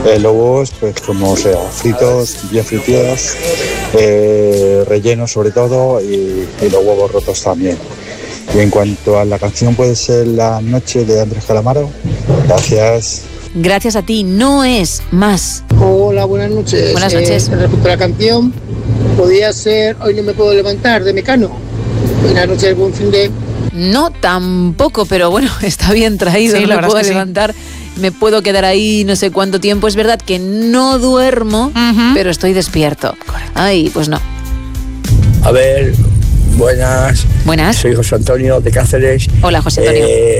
Los huevos, pues como sea, fritos, bien fritidos, rellenos sobre todo y los huevos rotos también. Y en cuanto a la canción, puede ser La Noche de Andrés Calamaro. Gracias. Gracias a ti, no es más. Hola, buenas noches. Buenas noches. Respecto a la canción, podría ser Hoy no me puedo levantar, de Mecano. Buenas noches, buen fin de... No, tampoco, pero bueno, está bien traído, Sí, no la me verdad puedo es que levantar, me puedo quedar ahí no sé cuánto tiempo. Es verdad que no duermo, pero estoy despierto. Correcto. Ay, pues no. A ver, buenas. Buenas. Soy José Antonio de Cáceres. Hola, José Antonio.